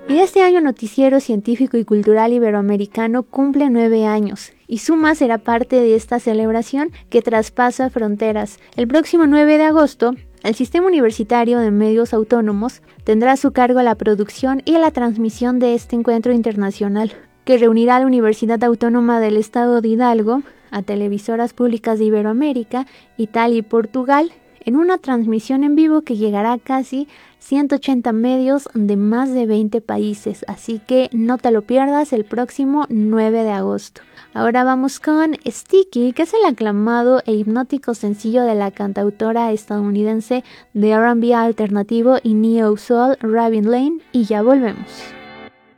Y este año Noticiero Científico y Cultural Iberoamericano cumple 9 años. Y Suma será parte de esta celebración que traspasa fronteras. El próximo 9 de agosto, el Sistema Universitario de Medios Autónomos tendrá a su cargo la producción y la transmisión de este encuentro internacional, que reunirá a la Universidad Autónoma del Estado de Hidalgo, a televisoras públicas de Iberoamérica, Italia y Portugal, en una transmisión en vivo que llegará a casi 180 medios de más de 20 países, así que no te lo pierdas el próximo 9 de agosto. Ahora vamos con Sticky, que es el aclamado e hipnótico sencillo de la cantautora estadounidense de R&B alternativo y neo soul Robin Lane, y ya volvemos.